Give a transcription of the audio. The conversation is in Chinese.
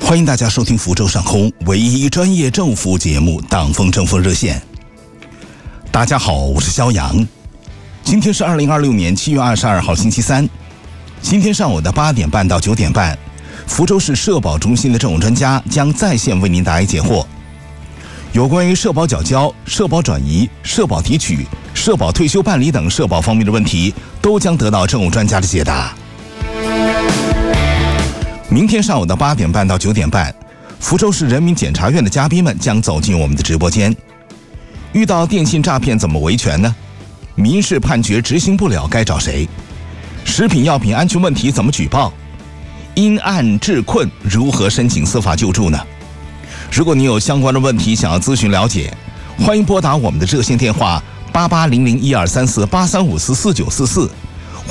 欢迎大家收听福州上空唯一专业政务服务节目《党风政风热线》。大家好，我是肖阳。今天是2026年7月22号星期三。今天上午的8点半到9点半，福州市社保中心的政务专家将在线为您答疑解惑。有关于社保缴交、社保转移、社保提取、社保退休办理等社保方面的问题，都将得到政务专家的解答。明天上午的8点半到9点半，福州市人民检察院的嘉宾们将走进我们的直播间。遇到电信诈骗怎么维权呢？民事判决执行不了该找谁？食品药品安全问题怎么举报？因案致困如何申请司法救助呢？如果你有相关的问题想要咨询了解，欢迎拨打我们的热线电话8800123483544944